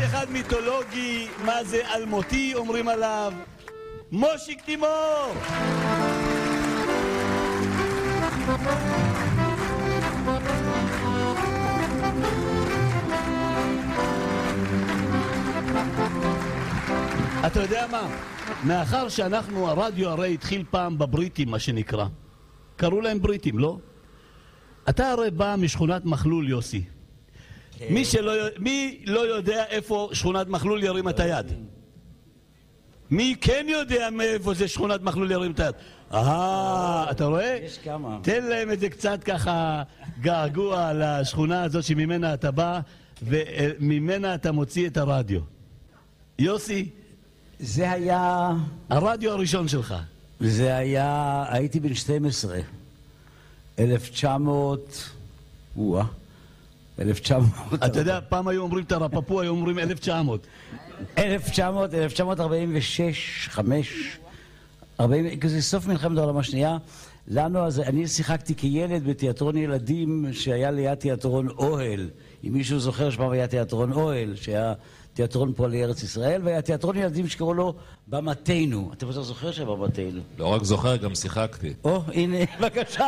אחד מיתולוגי, מה זה אלמותי אומרים עליו? מושיק תימור! אתה יודע מה? מאחר שאנחנו, הרדיו הרי התחיל פעם בבריטים, מה שנקרא. קראו להם בריטים, לא? אתה הרי בא משכונת מחלול, יוסי. מי לא יודע איפה שכונת מחלול ירים את היד? מי כן יודע מאיפה זה שכונת מחלול ירים את היד? אתה רואה? יש כמה. תן להם את זה קצת ככה געגוע לשכונה הזאת שממנה אתה בא וממנה אתה מוציא את הרדיו. יוסי, זה היה... הרדיו הראשון שלך. זה היה... הייתי בן 12. 1900... 1900... אתה יודע, פעם היו אומרים תרפפו, היו אומרים 1900. 1946, 5, 40, כזה סוף מלחמת העולם השנייה. לנו, אז אני שיחקתי כילד בתיאטרון ילדים שהיה ליד תיאטרון אוהל. אם מישהו זוכר שפעם היה תיאטרון אוהל, שהיה תיאטרון פועלי ארץ ישראל, והיה תיאטרון ילדים שקראו לו במתנו. אתה בטח זוכר שבמתנו? לא רק זוכר, גם שיחקתי. הנה, בבקשה.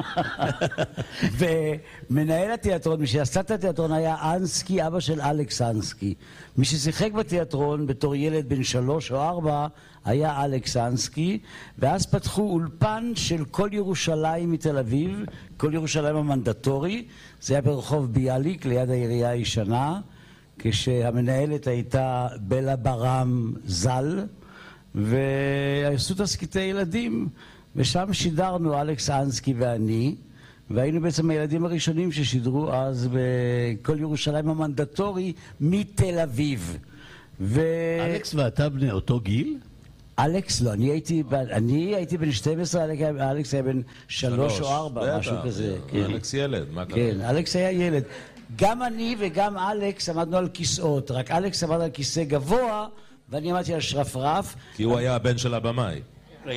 ומנהל התיאטרון, מי שעשה את התיאטרון היה אנסקי, אבא של אלכס אנסקי. מי ששיחק בתיאטרון בתור ילד בן 3 או 4 היה אלכס אנסקי, ואז פתחו אולפן של כל ירושלים מתל אביב, כל ירושלים המנדטורי, זה היה ברחוב ביאליק ליד העירייה הישנה, כשהמנהלת הייתה בלה ברם ז"ל, ועשו תסקיטי ילדים, ושם שידרנו אלכס אנסקי ואני, והיינו בעצם הילדים הראשונים ששידרו אז בכל ירושלים המנדטורי מתל אביב. אלכס ואתה בני אותו גיל? אלכס לא, אני הייתי בן 12, אלכס היה בן 3 או 4, משהו כזה. אלכס ילד, מה קרה? כן, אלכס היה ילד. גם אני וגם אלכס עמדנו על כיסאות, רק אלכס עמד על כיסא גבוה ואני עמדתי על שרפרף. כי הוא היה הבן של הבמאי.